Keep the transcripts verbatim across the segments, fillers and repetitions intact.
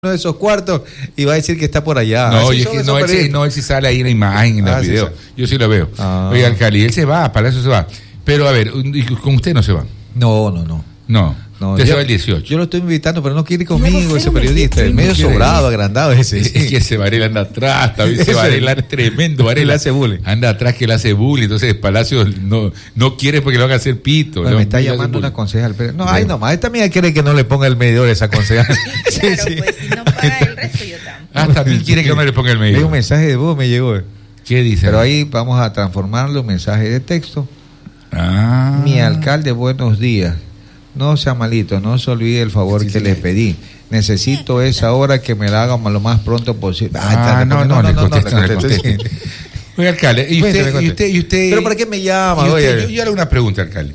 uno de esos cuartos y va a decir que está por allá. No, oye, que no, él sí, no, él sí sale ahí en la imagen, en ah, los sí videos. Sí. Yo sí lo veo. Ah. Oye, alcalde, él se va, para eso se va. Pero, a ver, con usted no se va. No, no, no. No. No, usted yo, se va el dieciocho. Yo lo estoy invitando, pero no quiere ir conmigo, no, ese periodista. Es medio sobrado, agrandado ese. Es, es que ese Varela anda atrás, también ese Varela es tremendo. Varela hace bullying. Anda atrás que le hace bullying. Entonces Palacio no, no quiere porque le van a hacer pito. Bueno, me está llamando una concejal. Pero, no, ay, nomás. Esta mía quiere que no le ponga el medidor a esa concejal. Sí, claro, sí. Pues si no paga el resto, yo tampoco. Ah, también quiere que no le ponga el medidor. Hay un mensaje de voz, me llegó. ¿Qué dice? Pero ahí vamos a transformarlo en mensaje de texto. Ah. Mi alcalde, buenos días. No sea malito, no se olvide el favor sí, que sí, le pedí. Necesito esa hora que me la hagan lo más pronto posible. Ah, ah no, no, no, no, no, no, no, no, no, no. Oye, alcalde, ¿y usted, y usted, y usted? ¿Pero para qué me llama? Usted, oye, yo, yo le hago una pregunta, alcalde.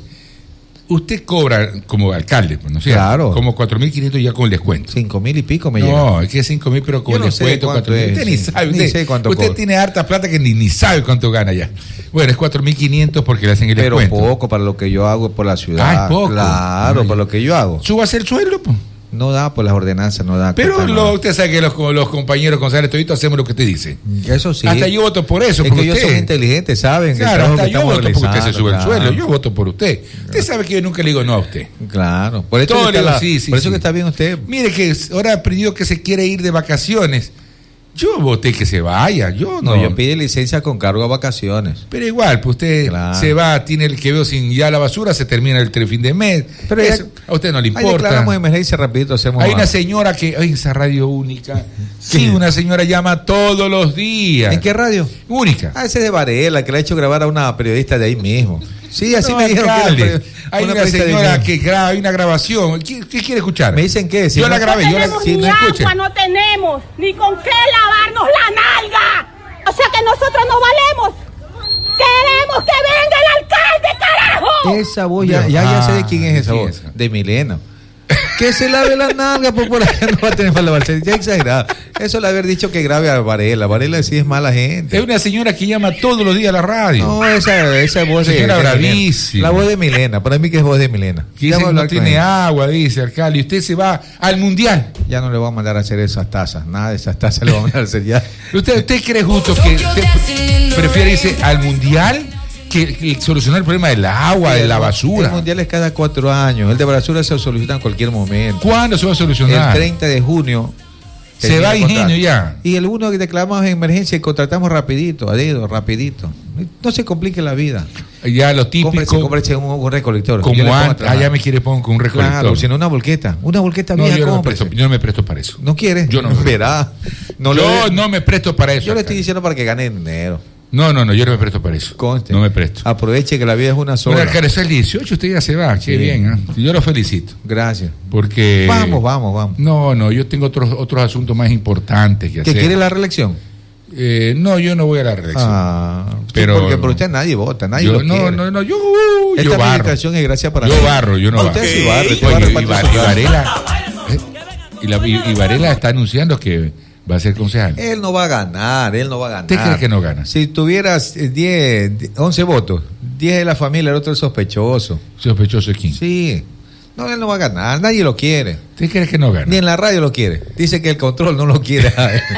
Usted cobra como alcalde, pues, ¿no es cierto? Claro. Como cuatro mil quinientos ya con el descuento. Cinco mil y pico me no, llega. No, es que cinco mil, pero con yo el no descuento, cuatro mil. Usted ni sabe, usted, ni sé cuánto usted tiene harta plata que ni, ni sabe cuánto gana ya. Bueno, es cuatro mil quinientos porque le hacen el pero descuento. Pero poco para lo que yo hago por la ciudad. Ah, es poco. Claro, Ay. para lo que yo hago. ¿Súbase el sueldo, pues? No da por las ordenanzas, no da. Pero lo, usted sabe que los, los compañeros concejales toditos hacemos lo que usted dice. Eso sí. Hasta yo voto por eso. Es por que usted. ellos son inteligentes, saben. Claro, hasta yo voto porque usted se sube claro. el sueldo. Yo voto por usted. Usted sabe que yo nunca le digo no a usted. Claro. Por, esto Todo que, está la, sí, sí, por eso sí. que está bien usted. Mire que ahora aprendió que se quiere ir de vacaciones. Yo voté que se vaya, yo no. No, yo pide licencia con cargo a vacaciones. Pero igual, pues usted claro. se va, tiene el que veo sin ya la basura, se termina el fin de mes. Pero eso, ya, a usted no le importa. Ahí declaramos emergencia rapidito, hacemos. Hay una señora que, ay, esa radio única. Sí, sí, una señora llama todos los días. ¿En qué radio? Única. Ah, ese es de Varela, que le ha hecho grabar a una periodista de ahí mismo. Sí, así no, me dijeron alcalde, que era hay una, una señora que graba, hay una grabación. ¿Qué, qué quiere escuchar? Me dicen que si yo no, la grabé, no yo la si no escuche. No tenemos ni con qué lavarnos la nalga. O sea que nosotros no valemos. Queremos que venga el alcalde, carajo. Esa voz ya, ya, ya sé de quién es esa voz. Es de Milena. Que se lave la nalga, por por allá no va a tener para lavarse. Ya exagerado. Eso le haber dicho que grave a Varela. Varela sí es mala gente. Es una señora que llama todos los días a la radio. No, esa, esa voz de, señora de bravísima. La voz de Milena. Para mí que es voz de Milena. Que dice que no tiene agua, dice alcalde. Y usted se va al mundial. Ya no le va a mandar a hacer esas tazas. Nada de esas tazas le va a mandar a hacer ya. ¿Usted, usted cree justo que usted prefiere irse al mundial? Que, que solucionar el problema del agua, sí, de la basura. El mundial es cada cuatro años. El de basura se soluciona en cualquier momento. ¿Cuándo se va a solucionar? El treinta de junio. Se va Ingenio ya. Y el uno que declaramos en emergencia y contratamos rapidito, a dedo, rapidito. No se complique la vida. Ya lo típico. Cómprese, cómprese un, un recolector. Como antes. Allá me quiere poner con un recolector. Claro, sino una volqueta. Una volqueta no, vieja. Yo no, presto, yo no me presto para eso. ¿No quiere? Yo no. Verá. No yo le... no me presto para eso. Yo le estoy diciendo para que gane dinero. No, no, no, yo no me presto para eso. Conste. No me presto. Aproveche que la vida es una sola. Bueno, alcalde, es el dieciocho, usted ya se va. Sí. Qué bien, ¿eh? Yo lo felicito. Gracias. Porque... Vamos, vamos, vamos. No, no, yo tengo otros otros asuntos más importantes que hacer. ¿Que quiere la reelección? Eh, no, yo no voy a la reelección. Ah, pero sí, porque por usted nadie vota, nadie yo, lo quiere. No, no, no, yo, uh, Esta yo barro. administración es gracia para Yo mí. barro, yo no barro. Usted sí barro, Oye, barro y, Var, y Varela... ¿eh? Y, la, y, y Varela está anunciando que... va a ser concejal. Él no va a ganar, él no va a ganar. ¿Usted cree que no gana? Si tuvieras diez, once votos, diez de la familia, el otro es sospechoso. ¿Sospechoso de quién? Sí. No, él no va a ganar, nadie lo quiere. ¿Usted cree que no gana? Ni en la radio lo quiere. Dice que el control no lo quiere.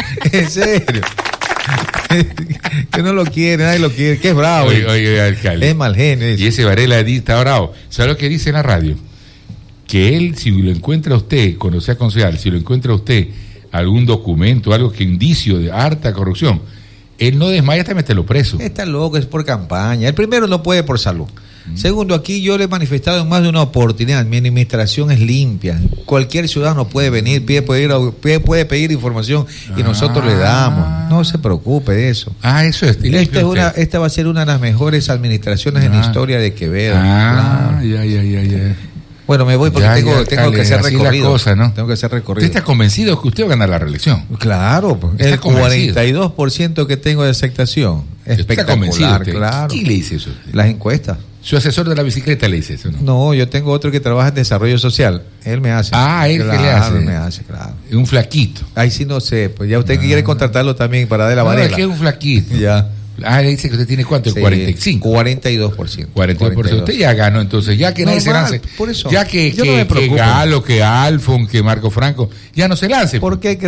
En serio. Que no lo quiere, nadie lo quiere. Que es bravo. Oye, oye, alcalde. Es mal genio. Y ese Varela está bravo. ¿Sabe lo que dice en la radio? Que él, si lo encuentra usted, cuando sea concejal, si lo encuentra usted algún documento, algo que indicio de harta corrupción, él no desmaya hasta meterlo preso. Está loco, es por campaña. El primero no puede por salud. Mm. Segundo, aquí yo le he manifestado en más de una oportunidad, mi administración es limpia. Cualquier ciudadano puede venir, pide, puede, ir, puede pedir información y ah. nosotros le damos. No se preocupe de eso. Ah, eso es. Esta, es una, esta va a ser una de las mejores administraciones ah. en la historia de Quevedo. Ah, claro. ya, ya, ya, ya. Bueno, me voy porque ya, tengo, ya, tengo Cale, que hacer recorrido. La cosa, ¿no? Tengo que hacer recorrido. ¿Usted está convencido que usted va a ganar la reelección? Claro, el cuarenta y dos por ciento que tengo de aceptación. Espectacular, claro. ¿Quién le dice eso? Las encuestas. ¿Su asesor de la bicicleta le dice eso? No, no yo tengo otro que trabaja en desarrollo social. Él me hace. Ah, él claro, que le hace. Él me hace, claro. Es un flaquito. Ahí sí no sé. Pues ya usted ah. quiere contratarlo también para de la no, Varela. Es que es un flaquito. Ya. Ah, dice que usted tiene cuánto, el Sí, cuarenta y cinco. cuarenta y dos por ciento. cuarenta y dos por ciento. Usted ya ganó, entonces, ya que nadie se Normal, lance. por eso. Ya que, Yo que, no me que preocupo. Galo, que Alfon, que Marco Franco, ya no se lance. ¿Por qué